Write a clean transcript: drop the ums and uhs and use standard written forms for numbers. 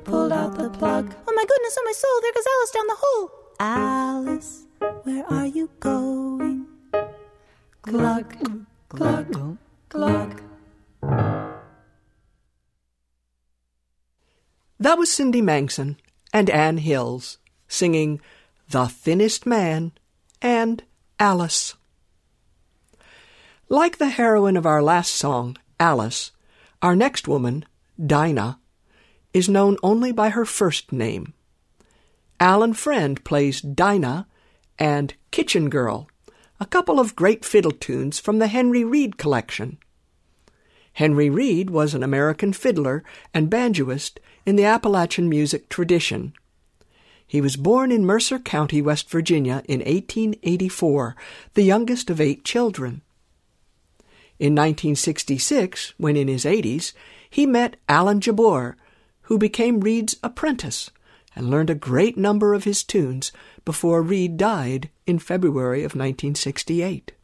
pulled out the plug. Oh my goodness, oh my soul, there goes Alice down the hole. Alice, where are you going? Glug, glug, glug. That was Cindy Mangson and Ann Hills singing The Thinnest Man and Alice. Like the heroine of our last song, Alice, our next woman, Dinah, is known only by her first name. Alan Friend plays Dinah and Kitchen Girl, a couple of great fiddle tunes from the Henry Reed collection. Henry Reed was an American fiddler and banjoist in the Appalachian music tradition. He was born in Mercer County, West Virginia in 1884, the youngest of 8 children. In 1966, when in his 80s, he met Alan Jabbour, who became Reed's apprentice and learned a great number of his tunes before Reed died in February of 1968.